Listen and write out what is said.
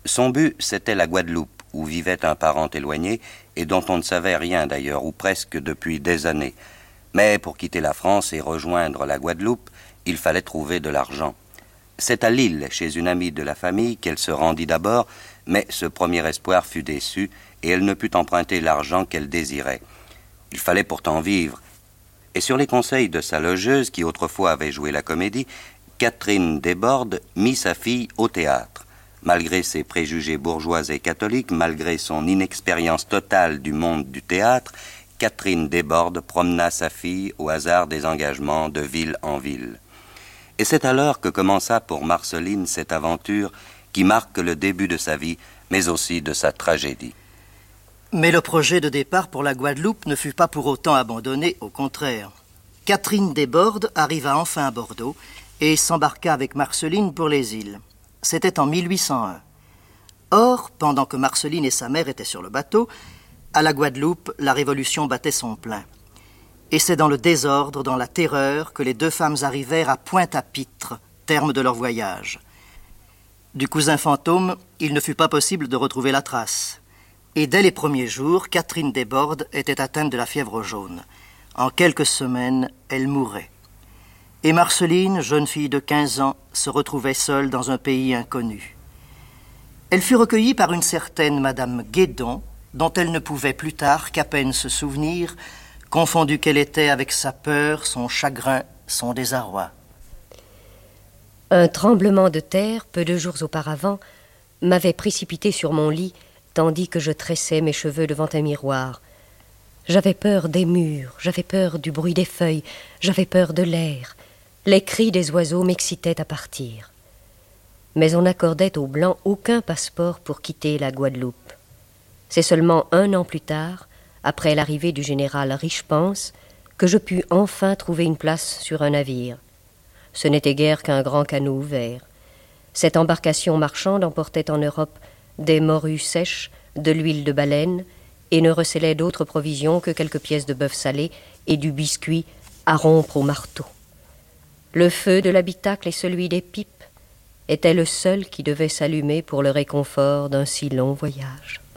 Son but, c'était la Guadeloupe, où vivait un parent éloigné et dont on ne savait rien d'ailleurs, ou presque depuis des années. Mais pour quitter la France et rejoindre la Guadeloupe, il fallait trouver de l'argent. C'est à Lille, chez une amie de la famille, qu'elle se rendit d'abord, mais ce premier espoir fut déçu et elle ne put emprunter l'argent qu'elle désirait. Il fallait pourtant vivre. Et sur les conseils de sa logeuse, qui autrefois avait joué la comédie, Catherine Desbordes mit sa fille au théâtre. Malgré ses préjugés bourgeois et catholiques, malgré son inexpérience totale du monde du théâtre, Catherine Desbordes promena sa fille au hasard des engagements de ville en ville. Et c'est alors que commença pour Marceline cette aventure qui marque le début de sa vie, mais aussi de sa tragédie. Mais le projet de départ pour la Guadeloupe ne fut pas pour autant abandonné, au contraire. Catherine Desbordes arriva enfin à Bordeaux et s'embarqua avec Marceline pour les îles. C'était en 1801. Or, pendant que Marceline et sa mère étaient sur le bateau, à la Guadeloupe, la Révolution battait son plein. Et c'est dans le désordre, dans la terreur, que les deux femmes arrivèrent à Pointe-à-Pitre, terme de leur voyage. Du cousin fantôme, il ne fut pas possible de retrouver la trace. Et dès les premiers jours, Catherine Desbordes était atteinte de la fièvre jaune. En quelques semaines, elle mourait. Et Marceline, jeune fille de 15 ans, se retrouvait seule dans un pays inconnu. Elle fut recueillie par une certaine Madame Guédon, dont elle ne pouvait plus tard qu'à peine se souvenir, confondue qu'elle était avec sa peur, son chagrin, son désarroi. Un tremblement de terre, peu de jours auparavant, m'avait précipité sur mon lit, tandis que je tressais mes cheveux devant un miroir. J'avais peur des murs, j'avais peur du bruit des feuilles, j'avais peur de l'air. Les cris des oiseaux m'excitaient à partir. Mais on n'accordait aux Blancs aucun passeport pour quitter la Guadeloupe. C'est seulement 1 an plus tard, après l'arrivée du général Richepense, que je pus enfin trouver une place sur un navire. Ce n'était guère qu'un grand canot ouvert. Cette embarcation marchande emportait en Europe des morues sèches, de l'huile de baleine, et ne recelait d'autres provisions que quelques pièces de bœuf salé et du biscuit à rompre au marteau. Le feu de l'habitacle et celui des pipes étaient le seul qui devait s'allumer pour le réconfort d'un si long voyage.